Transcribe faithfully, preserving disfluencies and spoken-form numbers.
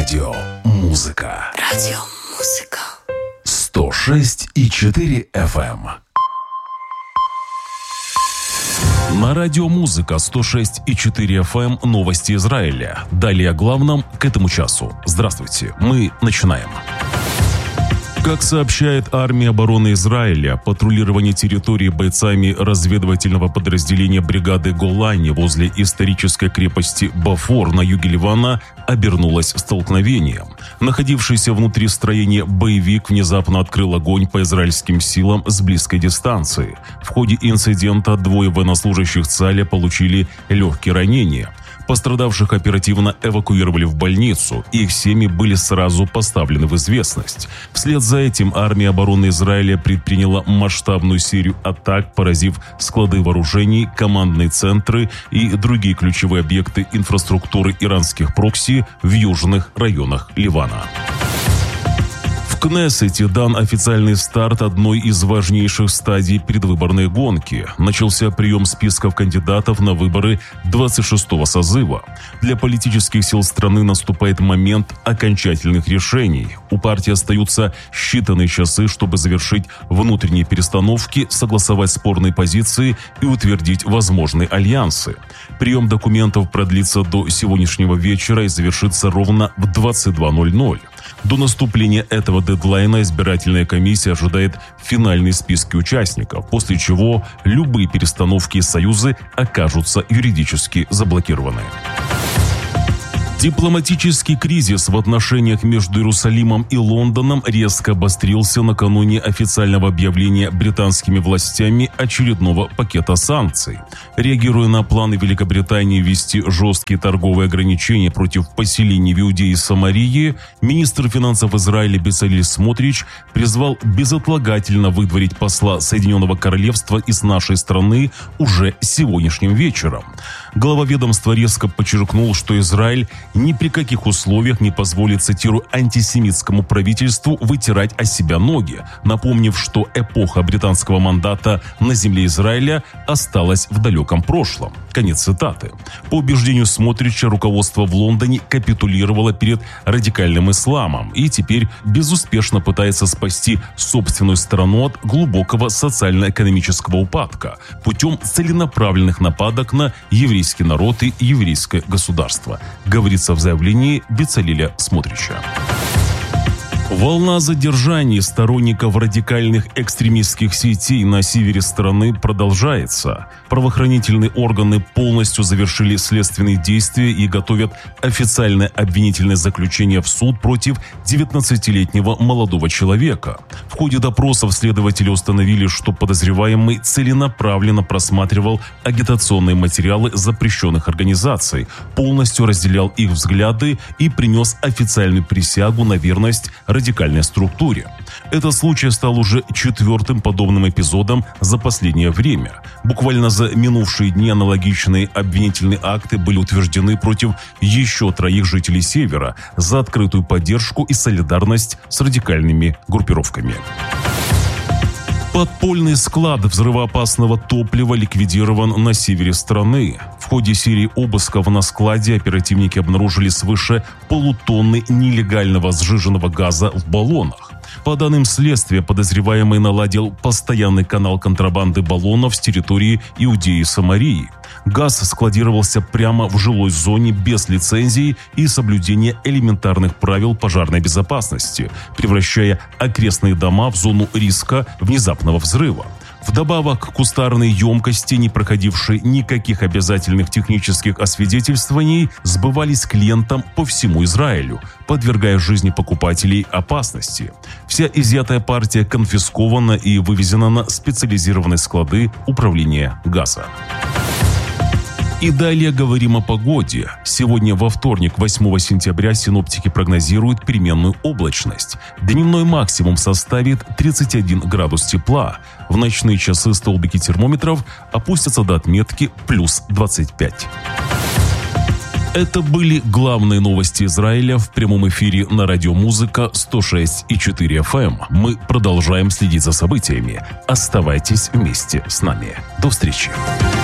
Радио Музыка. Радио Музыка. сто шесть и четыре эф эм. На радио «Музыка» сто шесть и четыре эф эм новости Израиля. Далее о главном к этому часу. Здравствуйте, мы начинаем. Как сообщает Армия обороны Израиля, патрулирование территории бойцами разведывательного подразделения бригады Голани возле исторической крепости Бафор на юге Ливана обернулось столкновением. Находившийся внутри строения боевик внезапно открыл огонь по израильским силам с близкой дистанции. В ходе инцидента двое военнослужащих ЦАЛя получили легкие ранения. Пострадавших оперативно эвакуировали в больницу, и их семьи были сразу поставлены в известность. Вслед за этим армия обороны Израиля предприняла масштабную серию атак, поразив склады вооружений, командные центры и другие ключевые объекты инфраструктуры иранских прокси в южных районах Ливана. В Кнессете дан официальный старт одной из важнейших стадий предвыборной гонки. Начался прием списков кандидатов на выборы двадцать шестого созыва. Для политических сил страны наступает момент окончательных решений. У партии остаются считанные часы, чтобы завершить внутренние перестановки, согласовать спорные позиции и утвердить возможные альянсы. Прием документов продлится до сегодняшнего вечера и завершится ровно в двадцать два ноль ноль. До наступления этого дедлайна избирательная комиссия ожидает финальные списки участников, после чего любые перестановки и союзы окажутся юридически заблокированы. Дипломатический кризис в отношениях между Иерусалимом и Лондоном резко обострился накануне официального объявления британскими властями очередного пакета санкций. Реагируя на планы Великобритании ввести жесткие торговые ограничения против поселений в Иудее и Самарии, министр финансов Израиля Бецалель Смотрич призвал безотлагательно выдворить посла Соединенного Королевства из нашей страны уже сегодняшним вечером. Глава ведомства резко подчеркнул, что Израиль ни при каких условиях не позволит, цитирую, антисемитскому правительству вытирать о себя ноги, напомнив, что эпоха британского мандата на земле Израиля осталась в далеком прошлом. Конец цитаты. По убеждению Смотрича, руководство в Лондоне капитулировало перед радикальным исламом и теперь безуспешно пытается спасти собственную страну от глубокого социально-экономического упадка путем целенаправленных нападок на еврейский народ и еврейское государство, говорится в заявлении Бецалеля Смотрича. Волна задержаний сторонников радикальных экстремистских сетей на севере страны продолжается. Правоохранительные органы полностью завершили следственные действия и готовят официальное обвинительное заключение в суд против девятнадцатилетнего молодого человека. В ходе допросов следователи установили, что подозреваемый целенаправленно просматривал агитационные материалы запрещенных организаций, полностью разделял их взгляды и принес официальную присягу на верность радикальной структуре. Этот случай стал уже четвертым подобным эпизодом за последнее время. Буквально за минувшие дни аналогичные обвинительные акты были утверждены против еще троих жителей Севера за открытую поддержку и солидарность с радикальными группировками. Подпольный склад взрывоопасного топлива ликвидирован на севере страны. В ходе серии обысков на складе оперативники обнаружили свыше полутонны нелегального сжиженного газа в баллонах. По данным следствия, подозреваемый наладил постоянный канал контрабанды баллонов с территории Иудеи и Самарии. Газ складировался прямо в жилой зоне без лицензии и соблюдения элементарных правил пожарной безопасности, превращая окрестные дома в зону риска внезапного взрыва. Вдобавок, кустарные емкости, не проходившие никаких обязательных технических освидетельствований, сбывались клиентам по всему Израилю, подвергая жизни покупателей опасности. Вся изъятая партия конфискована и вывезена на специализированные склады управления газа. И далее говорим о погоде. Сегодня во вторник, восьмого сентября, синоптики прогнозируют переменную облачность. Дневной максимум составит тридцать один градус тепла. В ночные часы столбики термометров опустятся до отметки плюс двадцать пять. Это были главные новости Израиля в прямом эфире на радио «Музыка» сто шесть и четыре эф эм. Мы продолжаем следить за событиями. Оставайтесь вместе с нами. До встречи.